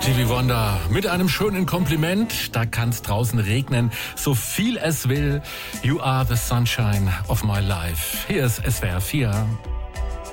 Stevie Wonder mit einem schönen Kompliment. Da kann's draußen regnen, so viel es will. You are the sunshine of my life. Hier ist SWR 4.